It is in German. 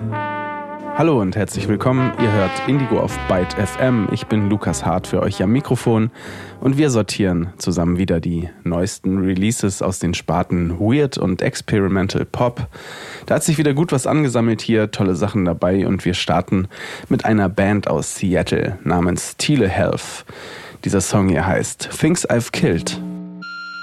Hallo und herzlich willkommen. Ihr hört Indigo auf Byte FM. Ich bin Lukas Hart für euch am Mikrofon und wir sortieren zusammen wieder die neuesten Releases aus den Sparten Weird und Experimental Pop. Da hat sich wieder gut was angesammelt hier, tolle Sachen dabei und wir starten mit einer Band aus Seattle namens Telehealth. Dieser Song hier heißt Things I've Killed.